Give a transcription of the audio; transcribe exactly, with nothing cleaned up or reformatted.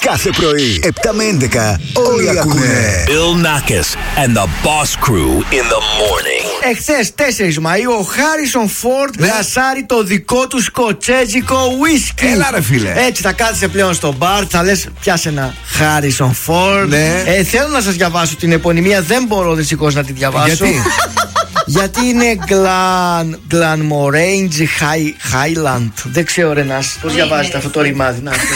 Κάθε πρωί, επτά με έντεκα, όλοι ακούνε. Bill Nackis and the Boss Crew in the morning. Εχθές τέσσερις Μαΐου ο Χάρισον Φόρντ γλασάρει το δικό του σκοτσέζικο ουίσκι. Έλα ρε φίλε. Έτσι θα κάθεσαι πλέον στο μπαρ, θα λες πιάσε ένα Χάρισον Φόρντ. Ναι. ε, Θέλω να σας διαβάσω την επωνυμία, δεν μπορώ δυστυχώς να τη διαβάσω. Γιατί? Γιατί είναι Glan, Glanmorangie High, Highland. Δεν ξέρω ρε Νάση πώς διαβάζετε αυτό το ρημάδι. Να,